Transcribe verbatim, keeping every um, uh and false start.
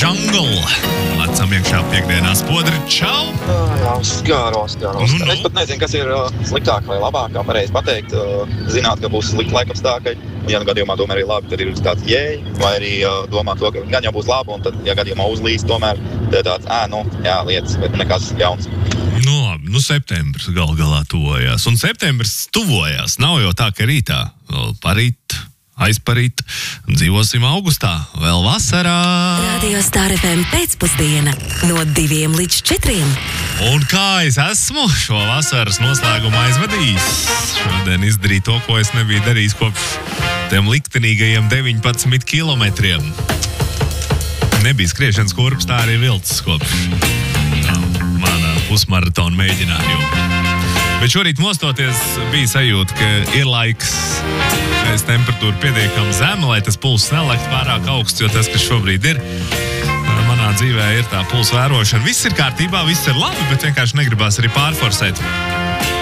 Jungle. Lecam iekšā piekdienās podri. Čau! Jā, skāro, skāro. Nu, nu. Es pat nezinu, kas ir uh, sliktāk vai labāk, kā pareizi pateikt. Uh, zināt, ka būs slikti laikapstākļi. Ja nu gadījumā tomēr ir labi, tad ir tāds jēj. Vai arī uh, domā to, ka gan jau būs labi, un tad, ja gadījumā uzlīs tomēr, tad tāds, ā, nu, jā, lietas, bet nekas jauns. Nu labi, nu septembris gal galā tuvojās. Un septembris tuvojās. Nav jau tā, ka rītā vēl parīt, aizparīt. Dzīvosim augustā, vēl vasarā. Radio Star F M pēcpusdiena no diviem līdz četriem. Un kā es esmu šo vasaras noslēgumu aizvadījis? Šodien izdarīju to, ko es nebiju darījis kopš tiem liktenīgajiem deviņpadsmit kilometriem. Nebija skriešanas kurps, tā arī vilcis kopš mana pusmaratona mēģinājuma. Bet šorīt mostoties bija sajūta, ka ir laiks, ka es temperatūra pietiekami zema, lai tas pulss nelekt pārāk augsts, jo tas, kas šobrīd ir, manā dzīvē ir tā pulsa vērošana. Viss ir kārtībā, viss ir labi, bet vienkārši negribās arī pārforsēt.